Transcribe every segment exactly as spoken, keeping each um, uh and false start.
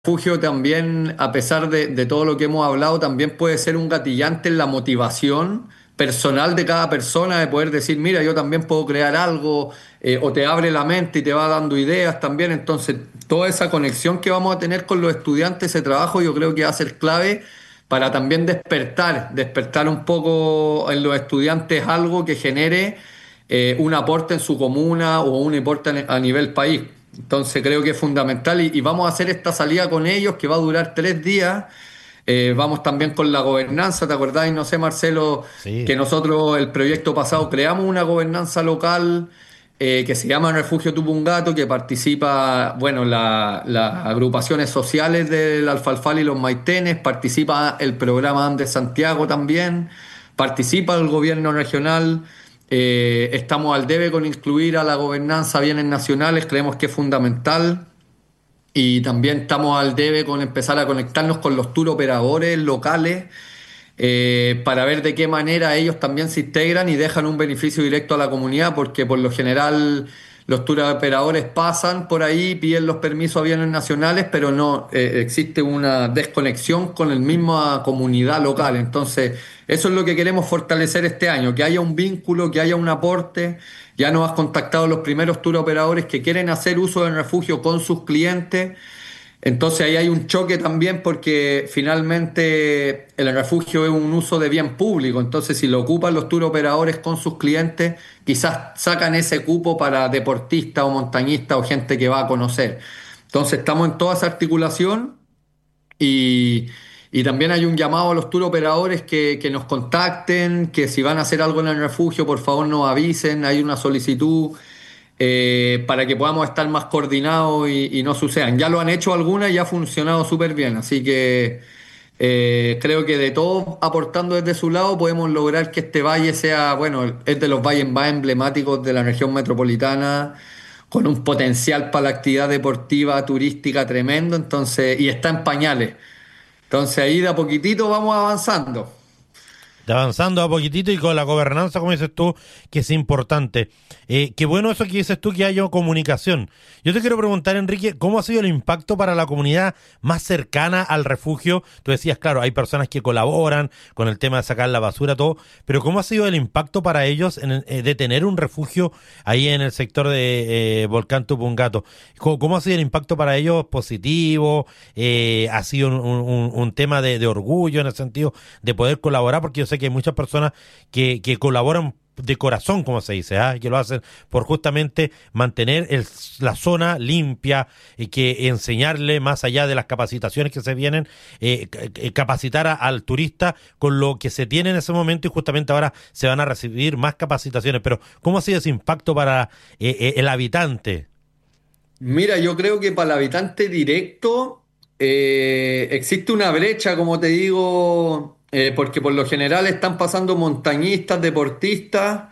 refugio también, a pesar de, de todo lo que hemos hablado, también puede ser un gatillante en la motivación personal de cada persona de poder decir, mira, yo también puedo crear algo, eh, o te abre la mente y te va dando ideas también. Entonces, toda esa conexión que vamos a tener con los estudiantes, ese trabajo, yo creo que va a ser clave para también despertar, despertar un poco en los estudiantes algo que genere eh, un aporte en su comuna o un aporte a nivel país. Entonces creo que es fundamental y, y vamos a hacer esta salida con ellos que va a durar tres días. Eh, vamos también con la gobernanza, ¿te acordás? No sé, Marcelo, Sí, que nosotros el proyecto pasado creamos una gobernanza local eh, que se llama Refugio Tupungato, que participa, bueno, la- las agrupaciones sociales del Alfalfal y los Maitenes, participa el programa Andes Santiago también, participa el gobierno regional. Eh, estamos al debe con incluir a la gobernanza bienes nacionales, creemos que es fundamental. Y también estamos al debe con empezar a conectarnos con los tour operadores locales eh, para ver de qué manera ellos también se integran y dejan un beneficio directo a la comunidad, porque por lo general los tour operadores pasan por ahí, piden los permisos a bienes nacionales, pero no eh, existe una desconexión con la misma comunidad local. Entonces, eso es lo que queremos fortalecer este año, que haya un vínculo, que haya un aporte. Ya nos has contactado los primeros tour operadores que quieren hacer uso del refugio con sus clientes. Entonces ahí hay un choque también porque finalmente el refugio es un uso de bien público. Entonces si lo ocupan los tour operadores con sus clientes, quizás sacan ese cupo para deportistas o montañistas o gente que va a conocer. Entonces estamos en toda esa articulación y, y también hay un llamado a los tour operadores que, que nos contacten, que si van a hacer algo en el refugio, por favor nos avisen. Hay una solicitud eh, para que podamos estar más coordinados y, y no sucedan. Ya lo han hecho algunas y ha funcionado súper bien, así que eh, creo que de todos aportando desde su lado podemos lograr que este valle sea, bueno, es de los valles más emblemáticos de la región metropolitana, con un potencial para la actividad deportiva, turística tremendo, entonces, y está en pañales. Entonces ahí de a poquitito vamos avanzando. de avanzando a poquitito y con la gobernanza, como dices tú, que es importante. Eh, qué bueno eso que dices tú, que haya comunicación. Yo te quiero preguntar, Enrique, ¿cómo ha sido el impacto para la comunidad más cercana al refugio? Tú decías, claro, hay personas que colaboran con el tema de sacar la basura, todo, pero ¿cómo ha sido el impacto para ellos en el- eh, de tener un refugio ahí en el sector de eh, Volcán Tupungato? ¿Cómo, cómo ha sido el impacto para ellos positivo? Eh, ¿ha sido un, un- un tema de, de orgullo en el sentido de poder colaborar? Porque yo sé que hay muchas personas que, que colaboran de corazón, como se dice, ¿ah? Que lo hacen por justamente mantener el- la zona limpia y que enseñarle más allá de las capacitaciones que se vienen, eh, ca- eh, capacitar a- al turista con lo que se tiene en ese momento y justamente ahora se van a recibir más capacitaciones. Pero ¿cómo ha sido ese impacto para eh, eh, el habitante? Mira, yo creo que para el habitante directo eh, existe una brecha, como te digo, eh, porque por lo general están pasando montañistas, deportistas,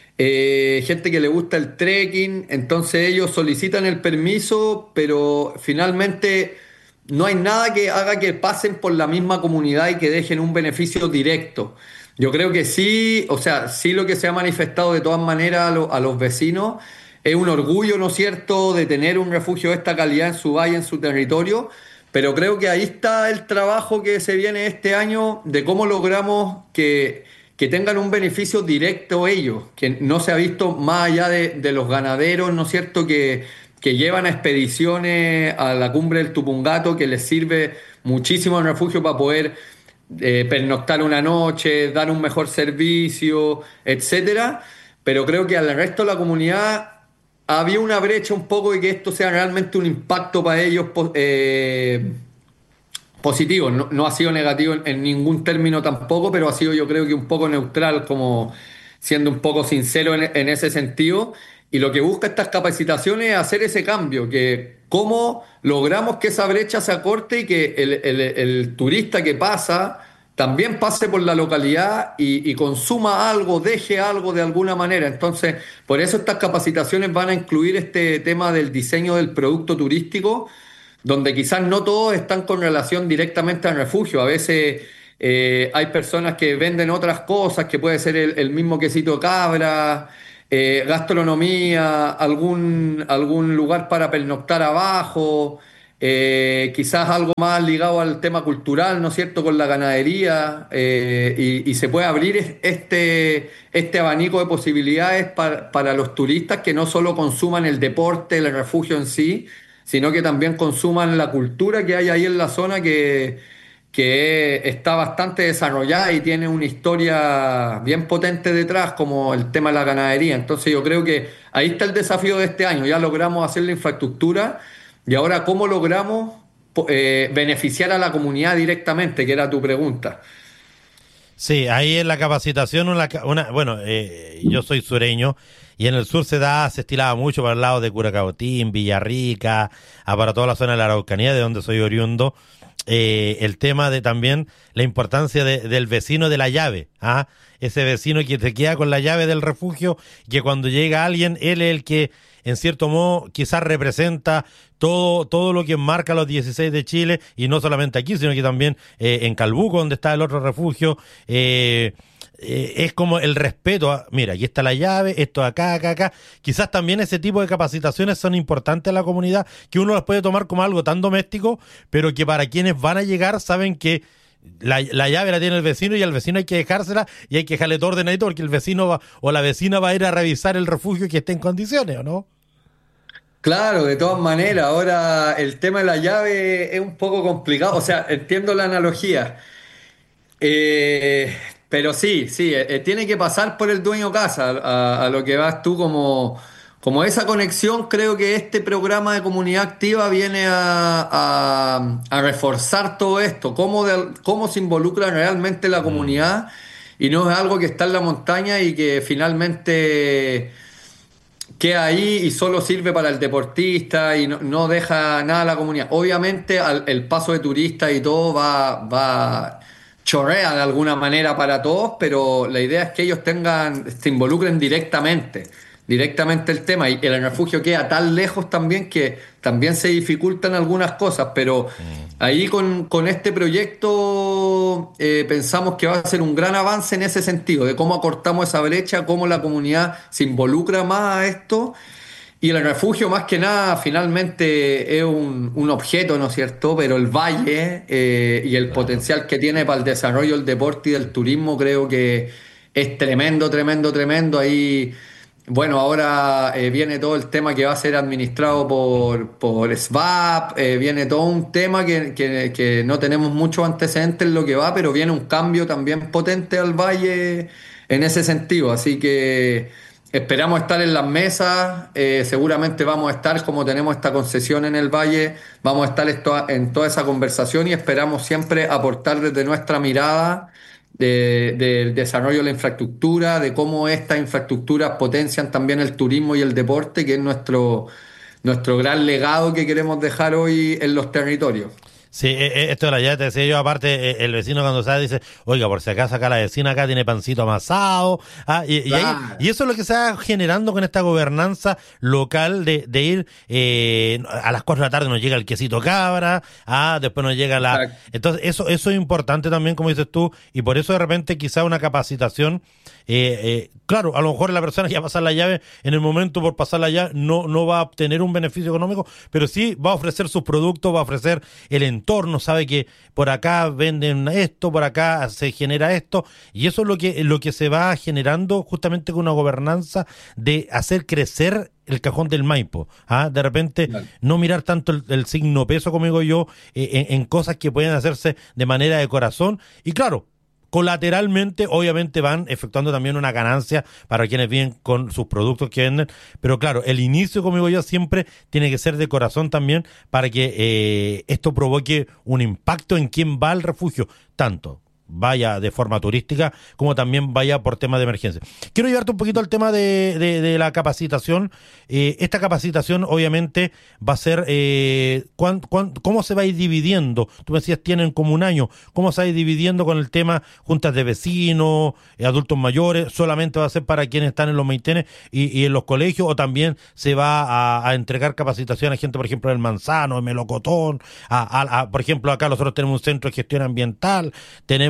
eh, gente que le gusta el trekking, entonces ellos solicitan el permiso, pero finalmente no hay nada que haga que pasen por la misma comunidad y que dejen un beneficio directo. Yo creo que sí, o sea, sí lo que se ha manifestado de todas maneras a, lo- a los vecinos es un orgullo, ¿no es cierto?, de tener un refugio de esta calidad en su valle, en su territorio, pero creo que ahí está el trabajo que se viene este año de cómo logramos que, que tengan un beneficio directo ellos, que no se ha visto más allá de, de los ganaderos, ¿no es cierto?, que, que llevan a expediciones a la cumbre del Tupungato, que les sirve muchísimo el refugio para poder eh, pernoctar una noche, dar un mejor servicio, etcétera. Pero creo que al resto de la comunidad había una brecha un poco y que esto sea realmente un impacto para ellos po- eh, positivo. No, no ha sido negativo en, en ningún término tampoco, pero ha sido yo creo que un poco neutral, como siendo un poco sincero en, en ese sentido. Y lo que busca estas capacitaciones es hacer ese cambio, que cómo logramos que esa brecha se acorte y que el, el- el turista que pasa también pase por la localidad y, y consuma algo, deje algo de alguna manera. Entonces, por eso estas capacitaciones van a incluir este tema del diseño del producto turístico, donde quizás no todos están con relación directamente al refugio. A veces eh, hay personas que venden otras cosas, que puede ser el, el mismo quesito cabra, eh, gastronomía, algún, algún lugar para pernoctar abajo, eh, quizás algo más ligado al tema cultural, ¿no es cierto?, con la ganadería, eh, y, y se puede abrir es- este, este abanico de posibilidades para, para los turistas que no solo consuman el deporte, el refugio en sí, sino que también consuman la cultura que hay ahí en la zona que, que está bastante desarrollada y tiene una historia bien potente detrás, como el tema de la ganadería. Entonces yo creo que ahí está el desafío de este año. Ya logramos hacer la infraestructura y ahora cómo logramos po- eh, beneficiar a la comunidad directamente, que era tu pregunta. Sí, ahí en la capacitación, una, ca- una- bueno, eh, yo soy sureño y en el sur se da, se estilaba mucho para el lado de Curacabotín, Villarrica, ah, para toda la zona de la Araucanía, de donde soy oriundo, eh, el tema de también la importancia de- del vecino de la llave, ¿ah? Ese vecino que te queda con la llave del refugio, que cuando llega alguien, él es el que, en cierto modo, quizás representa todo, todo lo que enmarca los dieciséis de Chile, y no solamente aquí, sino que también eh, en Calbuco, donde está el otro refugio, eh, eh, es como el respeto a, mira, aquí está la llave, esto acá, acá, acá. Quizás también ese tipo de capacitaciones son importantes a la comunidad, que uno las puede tomar como algo tan doméstico, pero que para quienes van a llegar saben que la, la llave la tiene el vecino y al vecino hay que dejársela y hay que dejarle todo ordenadito porque el vecino va, o la vecina va a ir a revisar el refugio que esté en condiciones, ¿o no? Claro, de todas maneras, ahora el tema de la llave es un poco complicado, o sea, entiendo la analogía. Eh, pero sí, sí, eh, eh, tiene que pasar por el dueño casa, a, a lo que vas tú como, como esa conexión. Creo que este programa de comunidad activa viene a, a- a reforzar todo esto, cómo, de- cómo se involucra realmente la Mm. comunidad y no es algo que está en la montaña y que finalmente queda ahí y solo sirve para el deportista y no, no deja nada a la comunidad. Obviamente al- el paso de turistas y todo va, va chorrea de alguna manera para todos, pero la idea es que ellos tengan, se involucren directamente, directamente el tema. Y el refugio queda tan lejos también que también se dificultan algunas cosas, pero Mm. ahí con, con este proyecto eh, pensamos que va a ser un gran avance en ese sentido, de cómo acortamos esa brecha, cómo la comunidad se involucra más a esto. Y el refugio, más que nada, finalmente es un, un objeto, ¿no es cierto? Pero el valle eh, y el Claro. potencial que tiene para el desarrollo del deporte y del turismo creo que es tremendo, tremendo, tremendo. Ahí, bueno, ahora eh, viene todo el tema que va a ser administrado por, por S V A P, eh, viene todo un tema que, que- que no tenemos muchos antecedentes en lo que va, pero viene un cambio también potente al valle en ese sentido. Así que esperamos estar en las mesas, eh, seguramente vamos a estar como tenemos esta concesión en el valle, vamos a estar esto- en toda esa conversación y esperamos siempre aportar desde nuestra mirada de- del desarrollo de la infraestructura, de cómo estas infraestructuras potencian también el turismo y el deporte, que es nuestro, nuestro gran legado que queremos dejar hoy en los territorios. Sí, eh, eh, esto de la llave te decía yo, aparte, eh, el vecino cuando sale dice, oiga, por si acaso acá la vecina acá tiene pancito amasado, ah, y, y, ahí, y Claro, eso es lo que se va generando con esta gobernanza local de, de ir, eh, a las cuatro de la tarde nos llega el quesito cabra, ah, después nos llega la... exacto. Entonces, eso, eso es importante también, como dices tú, y por eso de repente quizá una capacitación, eh, eh, claro, a lo mejor la persona que va a pasar la llave, en el momento por pasar la llave, no, no va a obtener un beneficio económico, pero sí va a ofrecer sus productos, va a ofrecer el entorno, sabe que por acá venden esto, por acá se genera esto, y eso es lo que, lo que se va generando justamente con una gobernanza de hacer crecer el cajón del Maipo, ¿ah? De repente Claro. no mirar tanto el, el signo peso, como digo yo, eh, en, en cosas que pueden hacerse de manera de corazón, y claro, colateralmente, obviamente van efectuando también una ganancia para quienes vienen con sus productos que venden, pero claro, el inicio, como digo yo, siempre tiene que ser de corazón también para que eh, esto provoque un impacto en quien va al refugio, tanto vaya de forma turística como también vaya por temas de emergencia. Quiero llevarte un poquito al tema de, de, de la capacitación. Eh, esta capacitación obviamente va a ser, eh, cuán, cuán, ¿cómo se va a ir dividiendo? Tú me decías, tienen como un año. ¿Cómo se va a ir dividiendo con el tema juntas de vecinos, eh, adultos mayores? ¿Solamente va a ser para quienes están en los maitenes y, y en los colegios? ¿O también se va a, a entregar capacitación a gente, por ejemplo, del Manzano, de Melocotón? A, a, a, por ejemplo, acá nosotros tenemos un centro de gestión ambiental, tenemos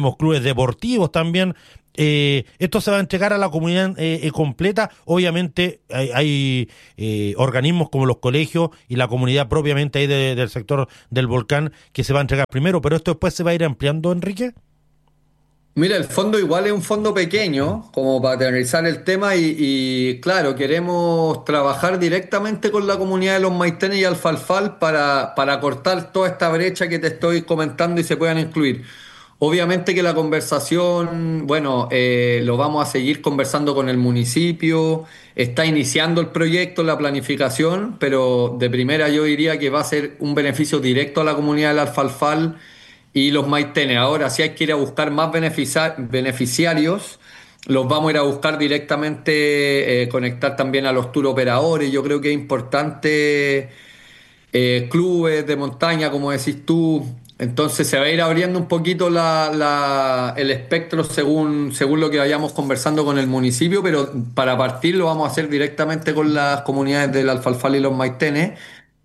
tenemos clubes deportivos también. Eh, esto se va a entregar a la comunidad eh, eh, completa. Obviamente hay, hay eh, organismos como los colegios y la comunidad propiamente ahí de- del sector del volcán que se va a entregar primero, pero esto después se va a ir ampliando, Enrique. Mira, el fondo igual es un fondo pequeño, como para aterrizar el tema y, y, claro, queremos trabajar directamente con la comunidad de los Maitenes y Alfalfal para, para cortar toda esta brecha que te estoy comentando y se puedan incluir. Obviamente que la conversación, bueno, eh, lo vamos a seguir conversando con el municipio, está iniciando el proyecto, la planificación, pero de primera yo diría que va a ser un beneficio directo a la comunidad del Alfalfal y los Maitenes. Ahora, si hay que ir a buscar más beneficia- beneficiarios, los vamos a ir a buscar directamente, eh, conectar también a los tour operadores. Yo creo que es importante eh, clubes de montaña, como decís tú. Entonces se va a ir abriendo un poquito la- la- el espectro según, según lo que vayamos conversando con el municipio, pero para partir lo vamos a hacer directamente con las comunidades del Alfalfal y los Maitenes.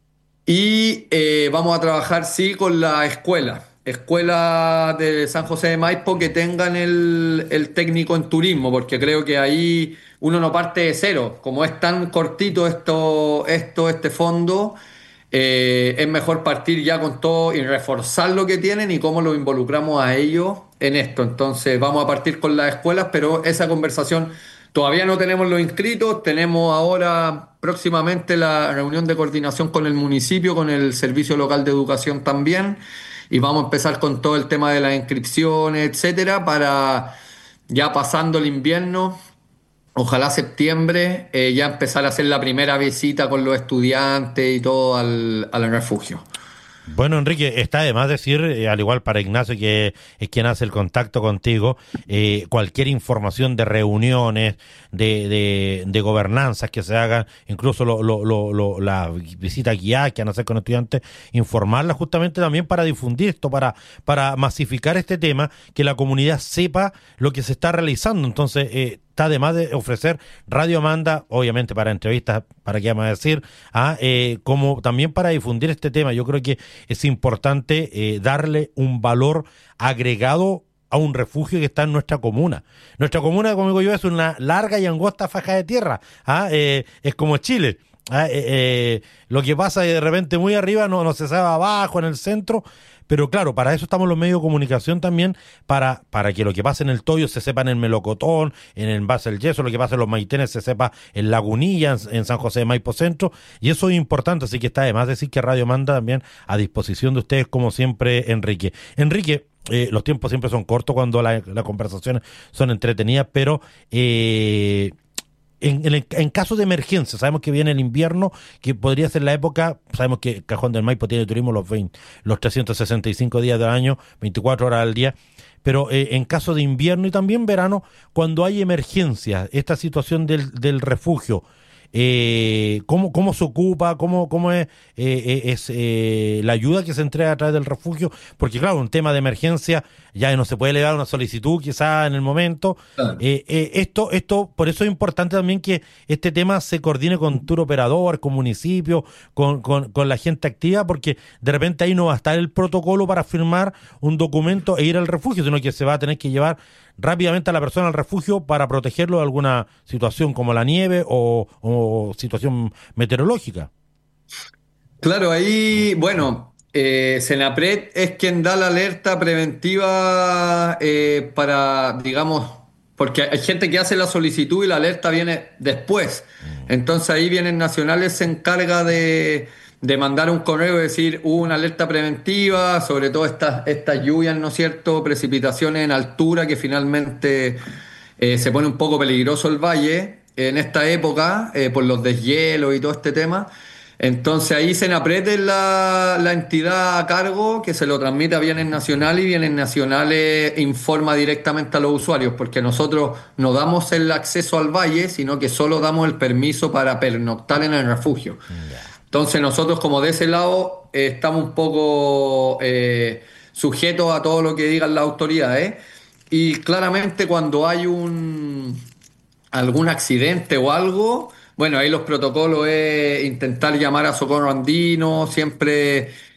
Y eh, vamos a trabajar, sí, con la escuela. Escuela de San José de Maipo que tengan el, el técnico en turismo, porque creo que ahí uno no parte de cero. Como es tan cortito esto, esto, este fondo, eh, es mejor partir ya con todo y reforzar lo que tienen y cómo lo involucramos a ellos en esto. Entonces vamos a partir con las escuelas, pero esa conversación todavía no tenemos los inscritos. Tenemos ahora próximamente la reunión de coordinación con el municipio, con el Servicio Local de Educación también, y vamos a empezar con todo el tema de las inscripciones, etcétera, para ya pasando el invierno. Ojalá septiembre, eh, ya empezar a hacer la primera visita con los estudiantes y todo al, al refugio. Bueno, Enrique, está de más decir, eh, al igual para Ignacio, que es quien hace el contacto contigo, eh, cualquier información de reuniones, de, de, de gobernanzas que se hagan, incluso lo, lo, lo, lo- la visita guiada que van a hacer con estudiantes, informarla justamente también para difundir esto, para, para masificar este tema, que la comunidad sepa lo que se está realizando. Entonces, eh, está de más de ofrecer Radio Amanda, obviamente para entrevistas, para qué vamos a decir, ah, eh, como también para difundir este tema. Yo creo que es importante eh, darle un valor agregado a un refugio que está en nuestra comuna. Nuestra comuna, como digo yo, es una larga y angosta faja de tierra. Ah, eh, es como Chile. Ah, eh, eh, lo que pasa de repente muy arriba no, no se sabe abajo, en el centro. Pero claro, para eso estamos los medios de comunicación también, para, para que lo que pasa en el Toyo se sepa en el Melocotón, en el Base del Yeso, lo que pasa en los Maitenes se sepa en Lagunilla, en, en San José de Maipo Centro, y eso es importante, así que está de más decir que Radio Manda también a disposición de ustedes, como siempre, Enrique. Enrique, eh, los tiempos siempre son cortos cuando la- las conversaciones son entretenidas, pero... Eh, en, en, el- en caso de emergencia, sabemos que viene el invierno, que podría ser la época, sabemos que Cajón del Maipo tiene turismo los veinte, los trescientos sesenta y cinco días del año, veinticuatro horas al día, pero eh, en caso de invierno y también verano, cuando hay emergencia, esta situación del, del refugio, eh, ¿cómo, cómo se ocupa? ¿Cómo, cómo es, eh, eh, es eh, la ayuda que se entrega a través del refugio? Porque claro, un tema de emergencia ya no se puede elevar una solicitud quizás en el momento. Claro. Eh, eh, esto, esto, por eso es importante también que este tema se coordine con tour operador, con municipio, con, con, con la gente activa, porque de repente ahí no va a estar el protocolo para firmar un documento e ir al refugio, sino que se va a tener que llevar rápidamente a la persona al refugio para protegerlo de alguna situación como la nieve o, o situación meteorológica. Claro, ahí, bueno, eh, Senapred es quien da la alerta preventiva eh, para, digamos, porque hay gente que hace la solicitud y la alerta viene después. Entonces ahí Bienes Nacionales se encarga de, de mandar un correo y decir, hubo una alerta preventiva, sobre todo estas, estas lluvias, ¿no es cierto? Precipitaciones en altura que finalmente eh, se pone un poco peligroso el valle en esta época eh, por los deshielos y todo este tema. Entonces ahí Senapred es la, la entidad a cargo que se lo transmite a Bienes Nacionales y Bienes Nacionales informa directamente a los usuarios, porque nosotros no damos el acceso al valle, sino que solo damos el permiso para pernoctar en el refugio. Entonces nosotros como de ese lado eh, estamos un poco eh, sujetos a todo lo que digan las autoridades. Y claramente cuando hay un algún accidente o algo, bueno, ahí los protocolos es intentar llamar a Socorro Andino, siempre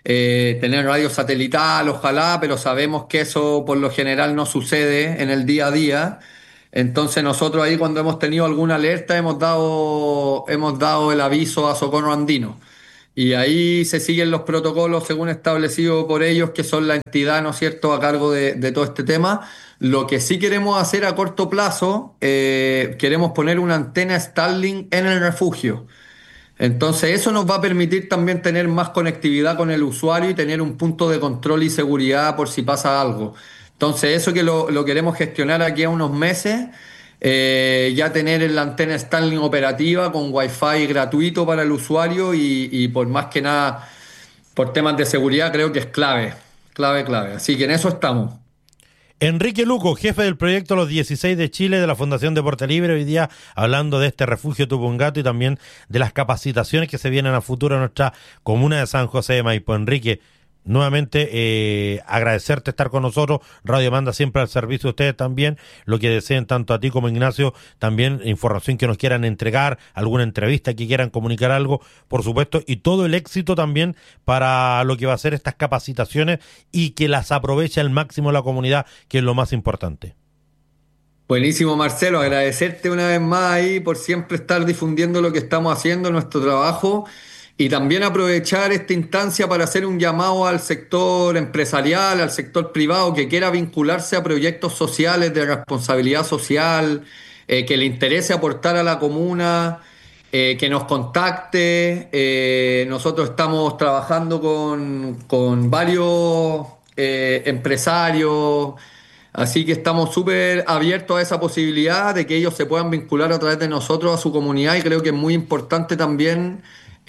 eh, tener radio satelital, ojalá, pero sabemos que eso por lo general no sucede en el día a día. Entonces nosotros ahí cuando hemos tenido alguna alerta hemos dado, hemos dado el aviso a Socorro Andino. Y ahí se siguen los protocolos según establecido por ellos, que son la entidad, ¿no es cierto?, a cargo de, de todo este tema. Lo que sí queremos hacer a corto plazo, eh, queremos poner una antena Starlink en el refugio. Entonces eso nos va a permitir también tener más conectividad con el usuario y tener un punto de control y seguridad por si pasa algo. Entonces eso que lo, lo queremos gestionar aquí a unos meses. Eh, ya tener la antena Starlink operativa con Wi-Fi gratuito para el usuario y, y por más que nada, por temas de seguridad, creo que es clave, clave, clave. Así que en eso estamos. Enrique Luco, jefe del proyecto Los dieciséis de Chile de la Fundación Deporte Libre, hoy día hablando de este refugio Tupungato y también de las capacitaciones que se vienen a futuro en nuestra comuna de San José de Maipo. Enrique, nuevamente eh, agradecerte estar con nosotros. Radio Manda siempre al servicio de ustedes también, lo que deseen tanto a ti como a Ignacio, también información que nos quieran entregar, alguna entrevista que quieran comunicar algo, por supuesto, y todo el éxito también para lo que va a ser estas capacitaciones y que las aproveche al máximo la comunidad, que es lo más importante. Buenísimo, Marcelo, agradecerte una vez más ahí por siempre estar difundiendo lo que estamos haciendo, nuestro trabajo. Y también aprovechar esta instancia para hacer un llamado al sector empresarial, al sector privado que quiera vincularse a proyectos sociales de responsabilidad social, eh, que le interese aportar a la comuna, eh, que nos contacte. Eh, nosotros estamos trabajando con, con varios eh, empresarios, así que estamos súper abiertos a esa posibilidad de que ellos se puedan vincular a través de nosotros a su comunidad y creo que es muy importante también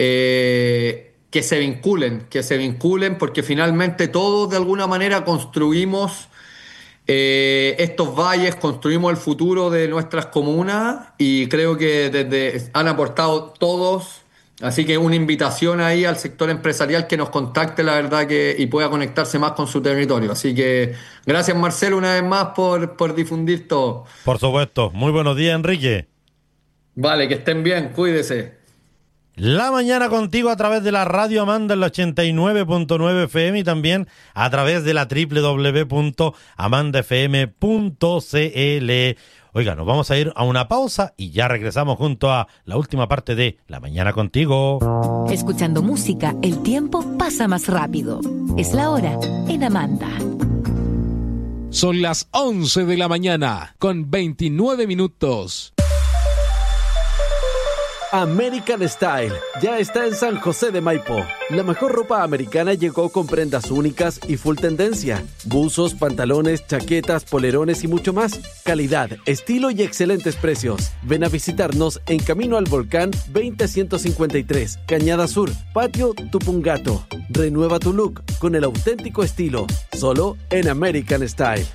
Eh, que se vinculen, que se vinculen porque finalmente todos de alguna manera construimos eh, estos valles, construimos el futuro de nuestras comunas y creo que desde han aportado todos, así que una invitación ahí al sector empresarial que nos contacte la verdad que y pueda conectarse más con su territorio, así que gracias Marcelo una vez más por, por difundir todo. Por supuesto, muy buenos días Enrique. Vale, que estén bien, cuídese. La mañana contigo a través de la Radio Amanda en la ochenta y nueve punto nueve F M y también a través de la doble u doble u doble u punto amanda f m punto c l. Oiga, nos vamos a ir a una pausa y ya regresamos junto a la última parte de La Mañana Contigo. Escuchando música, el tiempo pasa más rápido. Es la hora en Amanda. Son las once de la mañana con veintinueve minutos. American Style ya está en San José de Maipo. La mejor ropa americana llegó con prendas únicas y full tendencia. Buzos, pantalones, chaquetas, polerones y mucho más. Calidad, estilo y excelentes precios. Ven a visitarnos en Camino al Volcán veinte ciento cincuenta y tres, Cañada Sur, Patio Tupungato. Renueva tu look con el auténtico estilo, solo en American Style.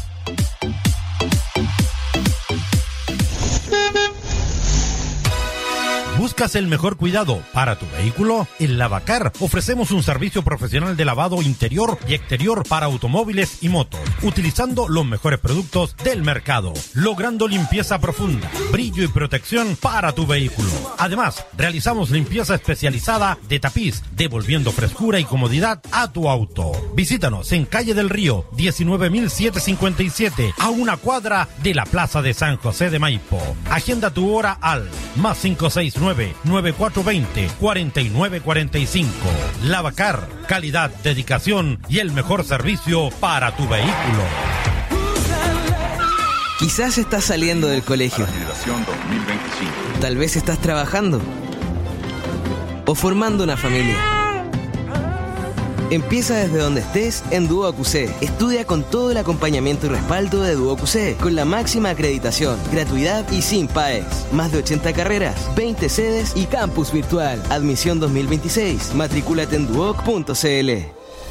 ¿Buscas el mejor cuidado para tu vehículo? En Lavacar ofrecemos un servicio profesional de lavado interior y exterior para automóviles y motos, utilizando los mejores productos del mercado, logrando limpieza profunda, brillo y protección para tu vehículo. Además, realizamos limpieza especializada de tapiz, devolviendo frescura y comodidad a tu auto. Visítanos en Calle del Río, diecinueve mil setecientos cincuenta y siete, a una cuadra de la Plaza de San José de Maipo. Agenda tu hora al más cinco seis nueve, nueve cuatro dos cero, cuatro nueve cuatro cinco. Lavacar, calidad, dedicación y el mejor servicio para tu vehículo. Quizás estás saliendo del colegio. Tal vez estás trabajando o formando una familia. Empieza desde donde estés en Duoc U C. Estudia con todo el acompañamiento y respaldo de Duoc U C, con la máxima acreditación, gratuidad y sin P A E S. Más de ochenta carreras, veinte sedes y campus virtual. Admisión dos mil veintiséis. Matricúlate en duoc punto c l.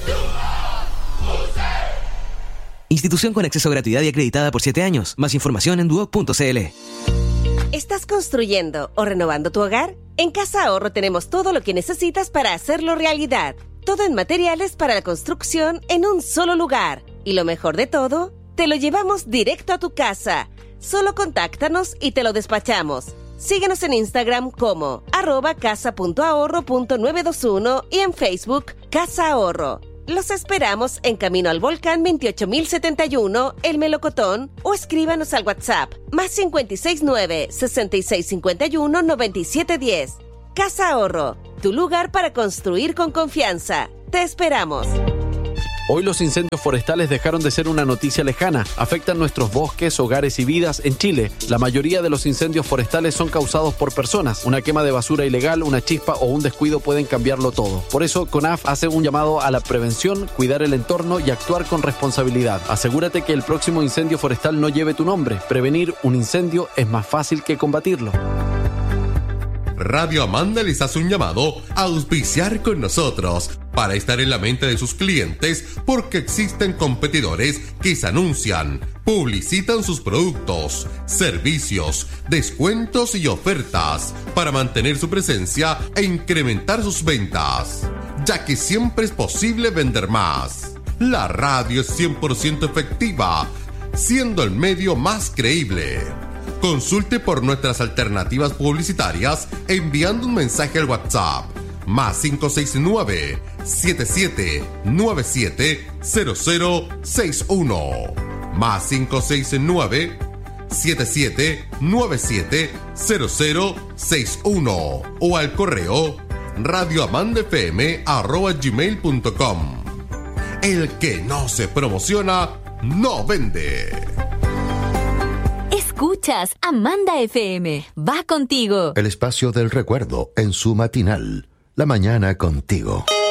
Institución con acceso a gratuidad y acreditada por siete años. Más información en duoc punto c l. ¿Estás construyendo o renovando tu hogar? En Casa Ahorro tenemos todo lo que necesitas para hacerlo realidad. Todo en materiales para la construcción en un solo lugar. Y lo mejor de todo, te lo llevamos directo a tu casa. Solo contáctanos y te lo despachamos. Síguenos en Instagram como arroba casa punto ahorro punto novecientos veintiuno y en Facebook Casa Ahorro. Los esperamos en Camino al Volcán veintiocho mil setenta y uno, El Melocotón, o escríbanos al WhatsApp más cinco seis nueve, seis seis cinco uno, nueve siete uno cero. Casa Ahorro, tu lugar para construir con confianza. Te esperamos. Hoy los incendios forestales dejaron de ser una noticia lejana. Afectan nuestros bosques, hogares y vidas en Chile. La mayoría de los incendios forestales son causados por personas. Una quema de basura ilegal, una chispa o un descuido pueden cambiarlo todo. Por eso, CONAF hace un llamado a la prevención, cuidar el entorno y actuar con responsabilidad. Asegúrate que el próximo incendio forestal no lleve tu nombre. Prevenir un incendio es más fácil que combatirlo. Radio Amanda les hace un llamado a auspiciar con nosotros para estar en la mente de sus clientes, porque existen competidores que se anuncian, publicitan sus productos, servicios, descuentos y ofertas para mantener su presencia e incrementar sus ventas, ya que siempre es posible vender más. La radio es cien por ciento efectiva, siendo el medio más creíble. Consulte por nuestras alternativas publicitarias enviando un mensaje al WhatsApp más cinco seis nueve, siete siete nueve siete, cero cero seis uno más cinco seis nueve, siete siete nueve siete, cero cero seis uno o al correo radioamandafm arroba gmail punto com. El que no se promociona no vende. Escuchas Amanda F M. Va contigo. El espacio del recuerdo en su matinal. La mañana contigo.